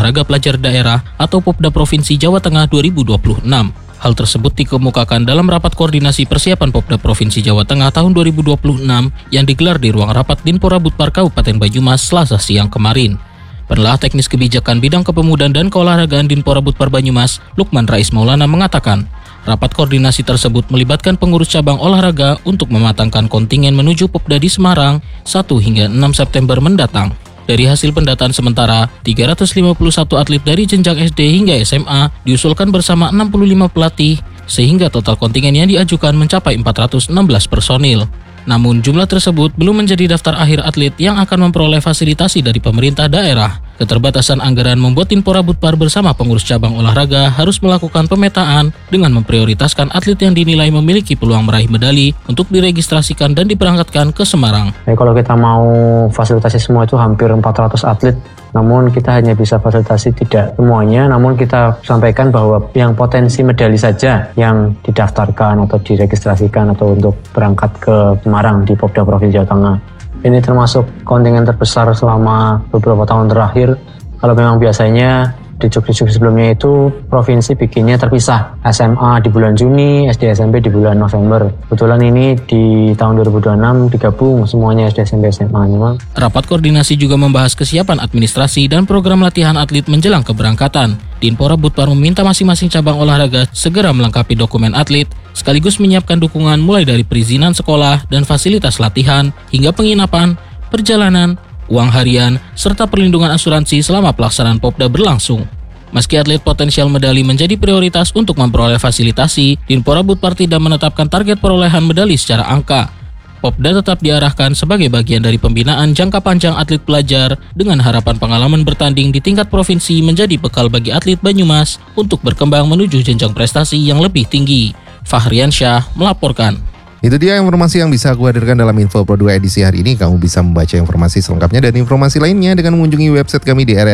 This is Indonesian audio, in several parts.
Olahraga Pelajar Daerah atau Popda Provinsi Jawa Tengah 2026. Hal tersebut dikemukakan dalam rapat koordinasi persiapan Popda Provinsi Jawa Tengah tahun 2026 yang digelar di ruang rapat Dinpora Budpar Kabupaten Banyumas Selasa siang kemarin. Penelaah teknis kebijakan bidang kepemudaan dan keolahragaan Dinpora Budpar Banyumas, Lukman Rais Maulana mengatakan, rapat koordinasi tersebut melibatkan pengurus cabang olahraga untuk mematangkan kontingen menuju Popda di Semarang 1 hingga 6 September mendatang. Dari hasil pendataan sementara, 351 atlet dari jenjang SD hingga SMA diusulkan bersama 65 pelatih, sehingga total kontingen yang diajukan mencapai 416 personil. Namun jumlah tersebut belum menjadi daftar akhir atlet yang akan memperoleh fasilitasi dari pemerintah daerah. Keterbatasan anggaran membuat Dinpora Budpar bersama pengurus cabang olahraga harus melakukan pemetaan dengan memprioritaskan atlet yang dinilai memiliki peluang meraih medali untuk diregistrasikan dan diberangkatkan ke Semarang. Kalau kita mau fasilitasi semua itu hampir 400 atlet, namun kita hanya bisa fasilitasi tidak semuanya, namun kita sampaikan bahwa yang potensi medali saja yang didaftarkan atau diregistrasikan atau untuk berangkat ke Semarang di Popda Provinsi Jawa Tengah. Ini termasuk kontingen terbesar selama beberapa tahun terakhir. Kalau memang biasanya di juk-juk sebelumnya itu provinsi bikinnya terpisah, SMA di bulan Juni, SD SMP di bulan November. Kebetulan ini di tahun 2026 digabung semuanya SD SMP SMA. Rapat koordinasi juga membahas kesiapan administrasi dan program latihan atlet menjelang keberangkatan. Dinpora Budpar meminta masing-masing cabang olahraga segera melengkapi dokumen atlet, sekaligus menyiapkan dukungan mulai dari perizinan sekolah dan fasilitas latihan hingga penginapan, perjalanan, uang harian, serta perlindungan asuransi selama pelaksanaan Popda berlangsung. Meski atlet potensial medali menjadi prioritas untuk memperoleh fasilitasi, Dinpora Budpar tidak menetapkan target perolehan medali secara angka. Popda tetap diarahkan sebagai bagian dari pembinaan jangka panjang atlet pelajar dengan harapan pengalaman bertanding di tingkat provinsi menjadi bekal bagi atlet Banyumas untuk berkembang menuju jenjang prestasi yang lebih tinggi. Fahrian Syah melaporkan. Itu dia informasi yang bisa aku hadirkan dalam Info Pro 2 edisi hari ini. Kamu bisa membaca informasi selengkapnya dan informasi lainnya dengan mengunjungi website kami di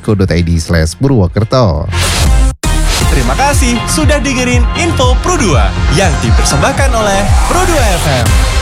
rri.co.id/Purwokerto. Terima kasih sudah dengerin Info Pro 2 yang dipersembahkan oleh Pro 2 FM.